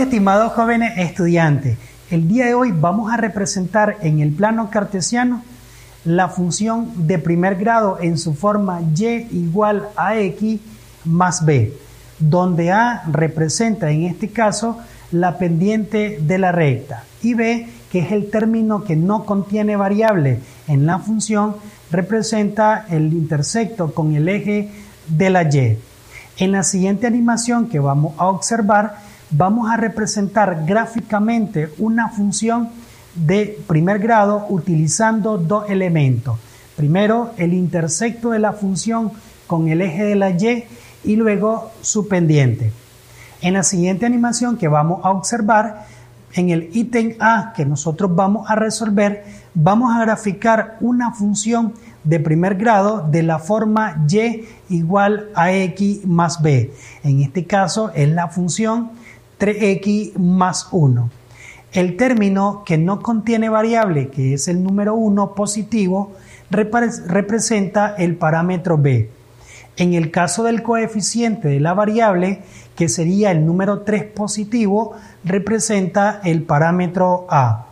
estimados jóvenes estudiantes. El día de hoy vamos a representar en el plano cartesiano la función de primer grado en su forma y igual a x más b, donde a representa en este caso la pendiente de la recta y b, que es el término que no contiene variable en la función, representa el intersecto con el eje de la y. En la siguiente animación que vamos a observar, vamos a representar gráficamente una función de primer grado utilizando dos elementos. Primero, el intersecto de la función con el eje de la y luego su pendiente. En la siguiente animación que vamos a observar, en el ítem A que nosotros vamos a resolver, vamos a graficar una función de primer grado de la forma y igual a x más b. En este caso es la función 3x más 1. El término que no contiene variable, que es el número 1 positivo, representa el parámetro b. En el caso del coeficiente de la variable, que sería el número 3 positivo, representa el parámetro a.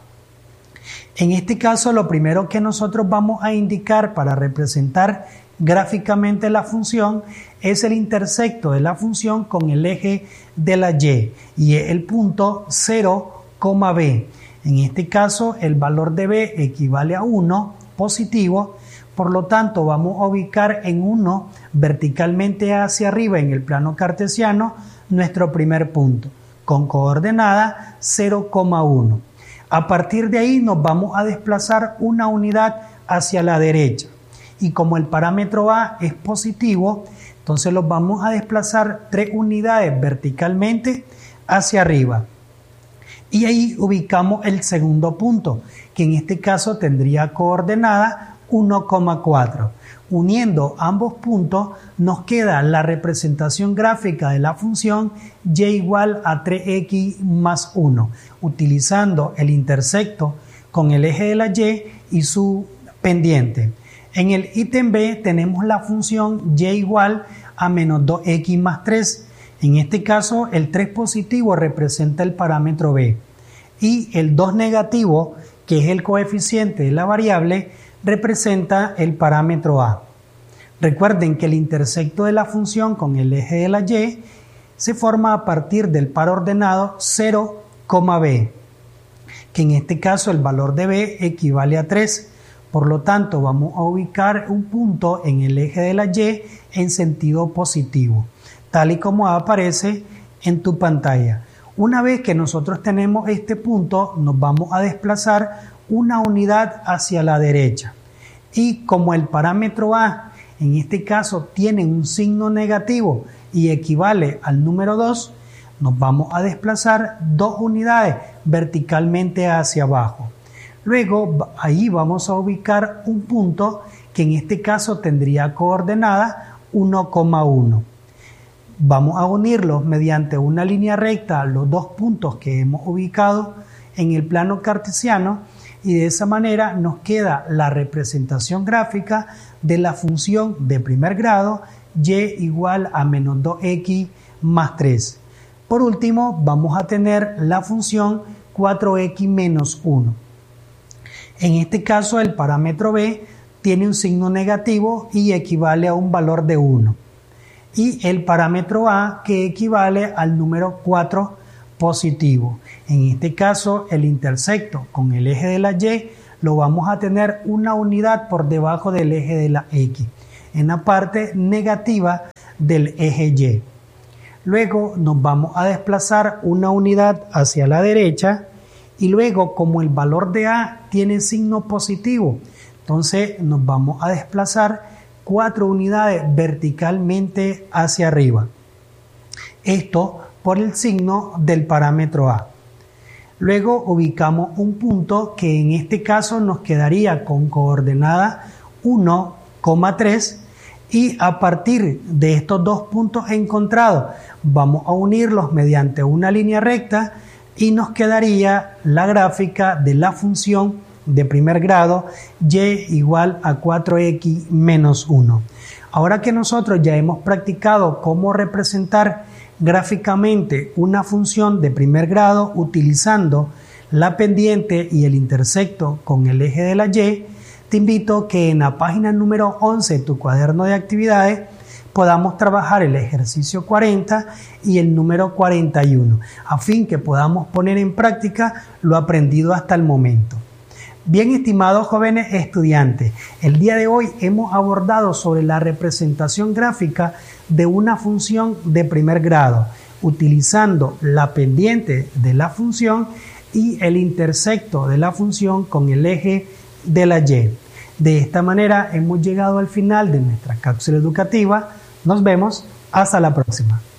En este caso, lo primero que nosotros vamos a indicar para representar gráficamente la función es el intersecto de la función con el eje de la y es el punto 0, b. En este caso, el valor de b equivale a 1 positivo, por lo tanto vamos a ubicar en 1 verticalmente hacia arriba en el plano cartesiano nuestro primer punto, con coordenada 0,1. A partir de ahí nos vamos a desplazar una unidad hacia la derecha y como el parámetro a es positivo, entonces los vamos a desplazar 3 unidades verticalmente hacia arriba. Y ahí ubicamos el segundo punto, que en este caso tendría coordenada 1,4. Uniendo ambos puntos nos queda la representación gráfica de la función y igual a 3x más 1, utilizando el intersecto con el eje de la y su pendiente. En el ítem B tenemos la función y igual a menos 2x más 3. En este caso el 3 positivo representa el parámetro b y el 2 negativo, que es el coeficiente de la variable, representa el parámetro a. Recuerden que el intersecto de la función con el eje de la y se forma a partir del par ordenado 0, b, que en este caso el valor de b equivale a 3. Por lo tanto, vamos a ubicar un punto en el eje de la y en sentido positivo, tal y como aparece en tu pantalla. Una vez que nosotros tenemos este punto, nos vamos a desplazar una unidad hacia la derecha. Y como el parámetro a, en este caso, tiene un signo negativo y equivale al número 2, nos vamos a desplazar 2 unidades verticalmente hacia abajo. Luego, ahí vamos a ubicar un punto que en este caso tendría coordenada 1,1. Vamos a unirlos mediante una línea recta a los dos puntos que hemos ubicado en el plano cartesiano y de esa manera nos queda la representación gráfica de la función de primer grado y igual a menos 2x más 3. Por último, vamos a tener la función 4x menos 1. En este caso, el parámetro b tiene un signo negativo y equivale a un valor de 1. Y el parámetro a, que equivale al número 4 positivo. En este caso, el intersecto con el eje de la y lo vamos a tener una unidad por debajo del eje de la x, en la parte negativa del eje y. Luego nos vamos a desplazar una unidad hacia la derecha y luego, como el valor de a tiene signo positivo, entonces nos vamos a desplazar 4 unidades verticalmente hacia arriba. Esto por el signo del parámetro a. Luego ubicamos un punto que en este caso nos quedaría con coordenada 1,3 y a partir de estos dos puntos encontrados vamos a unirlos mediante una línea recta y nos quedaría la gráfica de la función de primer grado y igual a 4x menos 1. Ahora que nosotros ya hemos practicado cómo representar gráficamente una función de primer grado utilizando la pendiente y el intersecto con el eje de la Y, te invito que en la página número 11 de tu cuaderno de actividades podamos trabajar el ejercicio 40 y el número 41, a fin que podamos poner en práctica lo aprendido hasta el momento. Bien, estimados jóvenes estudiantes, el día de hoy hemos abordado sobre la representación gráfica de una función de primer grado, utilizando la pendiente de la función y el intersecto de la función con el eje de la Y. De esta manera hemos llegado al final de nuestra cápsula educativa. Nos vemos hasta la próxima.